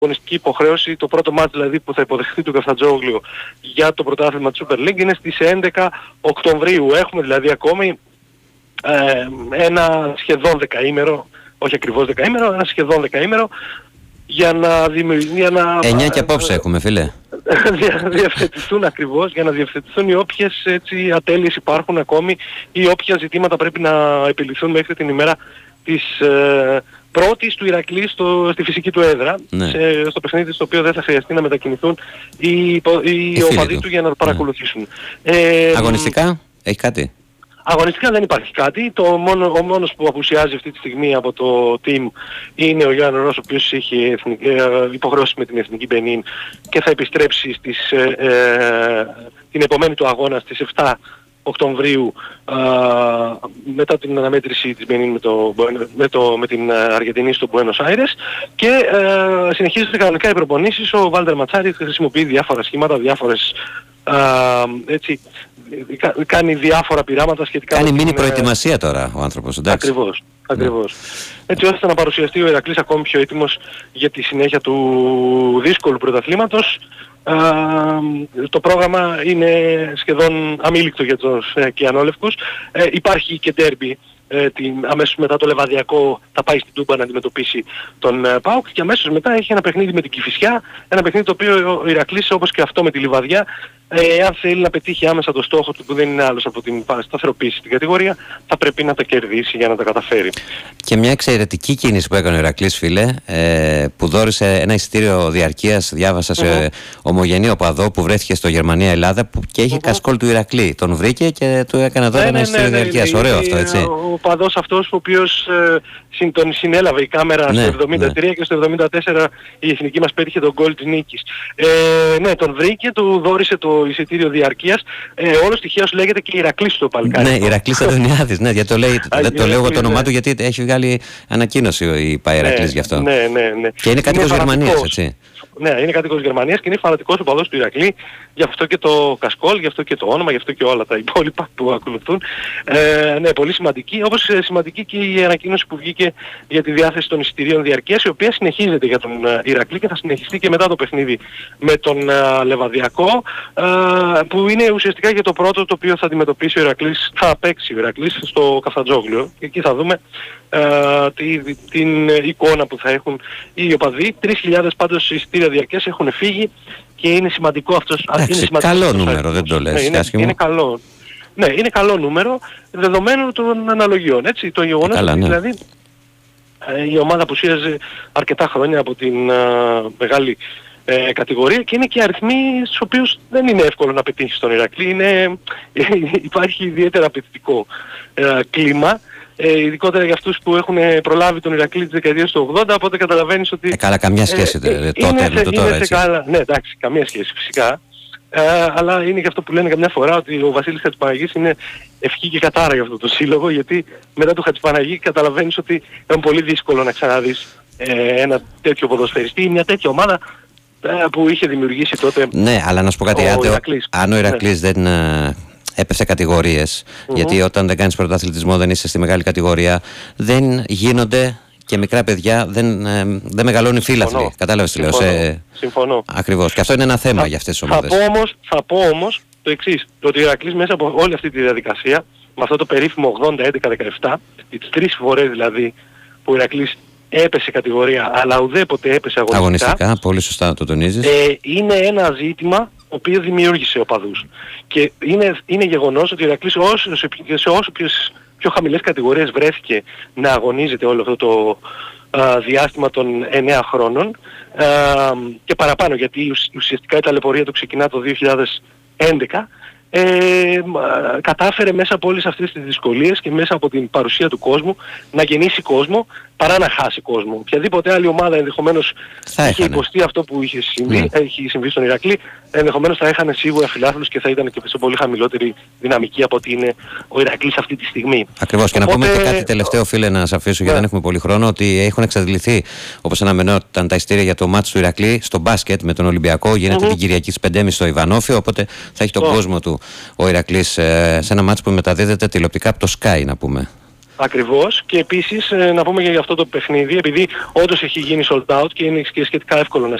αγωνιστική υποχρέωση, το πρώτο μάτς δηλαδή που θα υποδεχθεί το Καφτατζόγλιο για το πρωτάθλημα της Super League είναι στις 11 Οκτωβρίου. Έχουμε δηλαδή ακόμη ένα σχεδόν δεκαήμερο, όχι ακριβώς δεκαήμερο, ένα σχεδόν δεκαήμερο για να δημιουργήσουμε... 9 και απόψε έχουμε, φίλε. Διευθετηθούν ακριβώς, για να διευθετηθούν οι όποιες έτσι ατέλειες υπάρχουν ακόμη ή όποια ζητήματα πρέπει να επιληθούν μέχρι την ημέρα της πρώτης του Ηρακλή στη φυσική του έδρα, ναι. Στο παιχνίδι στο οποίο δεν θα χρειαστεί να μετακινηθούν οι οπαδοί του για να το παρακολουθήσουν. Αγωνιστικά, έχει κάτι? Αγωνιστικά δεν υπάρχει κάτι. Ο μόνος που απουσιάζει αυτή τη στιγμή από το team είναι ο Γιάννη Ρος, ο οποίος είχε υποχρεώσει με την Εθνική Μπενίν και θα επιστρέψει την επομένη του αγώνα στις 7 Οκτωβρίου μετά την αναμέτρηση της Μπενίν με την Αργεντινή στο Buenos Aires και συνεχίζονται κανονικά οι προπονήσεις. Ο Βάλτερ Ματσάρη χρησιμοποιεί διάφορα σχήματα, διάφορες έτσι, κάνει διάφορα πειράματα σχετικά. Κάνει μίνι προετοιμασία τώρα ο άνθρωπος, εντάξει. Ακριβώς. Έτσι ώστε να παρουσιαστεί ο Ηρακλής ακόμη πιο έτοιμος για τη συνέχεια του δύσκολου πρωταθλήματος. Το πρόγραμμα είναι σχεδόν αμήλικτο για τους κιανόλευκους. Υπάρχει και ντέρμπι. Αμέσως μετά το Λεβαδιακό θα πάει στην Τούμπα να αντιμετωπίσει τον ΠΑΟΚ και αμέσως μετά έχει ένα παιχνίδι με την Κηφισιά, ένα παιχνίδι το οποίο ο Ηρακλής, όπως και αυτό με τη Λιβαδιά, αν θέλει να πετύχει άμεσα το στόχο του που δεν είναι άλλος από την σταθεροποίηση στην κατηγορία, θα πρέπει να τα κερδίσει για να τα καταφέρει. Και μια εξαιρετική κίνηση που έκανε ο Ηρακλής, φίλε, που δώρισε ένα εισιτήριο διαρκείας, διάβασα, σε ομογενή οπαδό που βρέθηκε στο Γερμανία-Ελλάδα και είχε κασκόλ του Ηρακλή. Τον βρήκε και του έκανε εδώ ένα εισιτήριο διαρκείας. Ωραίο αυτό, έτσι. Ο οπαδός αυτός ο οποίος τον συνέλαβε η κάμερα στο 73 και στο 74 η εθνική μας πέτυχε τον γκολ της νίκης. Ναι, τον βρήκε, του δώρισε το εισιτήριο διαρκείας. Όλος τυχαίως λέγεται και Ηρακλής στο παλικάρι. Ναι, Ηρακλής Αντωνιάδης, ναι, γιατί δεν το λέω εγώ το όνομά του, γιατί έχει βγάλει ανακοίνωση η ΠΑΕ Ηρακλής γι' αυτό. Ναι. Και είναι κατοίκος Γερμανίας, έτσι. Ναι, είναι κατοίκος Γερμανίας και είναι φανατικός οπαδός του Ηρακλή, γι' αυτό και το κασκόλ, γι' αυτό και το όνομα, γι' αυτό και όλα τα υπόλοιπα που ακολουθούν. Ναι, πολύ σημαντική, όπως σημαντική και η ανακοίνωση που βγήκε για τη διάθεση των εισιτηρίων διαρκείας, η οποία συνεχίζεται για τον Ηρακλή και θα συνεχιστεί και μετά το παιχνίδι με τον Λεβαδιακό, που είναι ουσιαστικά για το πρώτο το οποίο θα αντιμετωπίσει ο Ηρακλής, θα παίξει ο Ηρακλής στο Καφτατζόγλιο και εκεί θα δούμε την εικόνα που θα έχουν οι οπαδοί. 3.000 πάντως εισιτήρια διαρκείας έχουν φύγει και είναι σημαντικό αυτός. Εντάξει, καλό νούμερο, δεν το λες. Είναι καλό. Ναι, είναι καλό νούμερο δεδομένου των αναλογιών. Έτσι, το γεγονός ότι δηλαδή η ομάδα απουσίαζε αρκετά χρόνια από την μεγάλη κατηγορία και είναι και αριθμοί στους οποίους δεν είναι εύκολο να πετύχει στον Ηρακλή. Υπάρχει ιδιαίτερα απαιτητικό κλίμα. Ειδικότερα για αυτούς που έχουν προλάβει τον Ηρακλή της δεκαετίας του 80, οπότε καταλαβαίνεις ότι... Καλά, καμιά σχέση τότε με το τώρα, έτσι. Ναι, εντάξει, καμία σχέση φυσικά. Αλλά είναι και αυτό που λένε καμιά φορά, ότι ο Βασίλης Χατζηπαναγής είναι ευχή και κατάρα για αυτό το σύλλογο, γιατί μετά του Χατζηπαναγή καταλαβαίνεις ότι είναι πολύ δύσκολο να ξαναδείς ένα τέτοιο ποδοσφαιριστή ή μια τέτοια ομάδα που είχε δημιουργήσει τότε. Ναι, αλλά να σου πω κάτι, αν ο Ηρακλής δεν έπεσε κατηγορίες, γιατί όταν δεν κάνεις πρωταθλητισμό, δεν είσαι στη μεγάλη κατηγορία, δεν γίνονται και μικρά παιδιά, δεν μεγαλώνει φίλαθλοι. Κατάλαβες τι λέω? Συμφωνώ. Ακριβώς. Και αυτό είναι ένα θέμα για αυτές τις ομάδες. Θα πω όμως το εξής, ότι ο Ηρακλής μέσα από όλη αυτή τη διαδικασία, με αυτό το περίφημο 80, 11, 17, τις 3 φορές δηλαδή που ο Ηρακλής έπεσε κατηγορία, αλλά ουδέποτε έπεσε αγωνιστικά. Πολύ σωστά το τονίζεις. Είναι ένα ζήτημα το οποίο δημιούργησε οπαδούς. Και είναι γεγονός ότι ο Ηρακλής σε όσο πιο χαμηλές κατηγορίες βρέθηκε να αγωνίζεται όλο αυτό το διάστημα των 9 χρόνων και παραπάνω, γιατί ουσιαστικά η ταλαιπωρία του ξεκινά το 2011, κατάφερε μέσα από όλες αυτές τις δυσκολίες και μέσα από την παρουσία του κόσμου να γεννήσει κόσμο παρά να χάσει κόσμο. Οποιαδήποτε άλλη ομάδα ενδεχομένως είχε υποστεί αυτό που είχε συμβεί στον Ηρακλή, ενδεχομένως θα έχανε σίγουρα φιλάθλους και θα ήταν και σε πολύ χαμηλότερη δυναμική από ότι είναι ο Ηρακλής αυτή τη στιγμή. Ακριβώς. Και να πούμε και κάτι τελευταίο, φίλε, να σας αφήσω γιατί δεν έχουμε πολύ χρόνο, ότι έχουν εξαντληθεί, όπως αναμενόταν, τα εισιτήρια για το μάτς του Ηρακλή στο μπάσκετ με τον Ολυμπιακό. Γίνεται την Κυριακή στις 5.30 στο Ιβανόφιο, οπότε θα έχει τον κόσμο του ο Ηρακλής σε ένα μάτς που μεταδίδεται τηλεοπτικά από το Sky, να πούμε. Ακριβώς. Και επίσης να πούμε για αυτό το παιχνίδι, επειδή όντως έχει γίνει sold out και είναι και σχετικά εύκολο να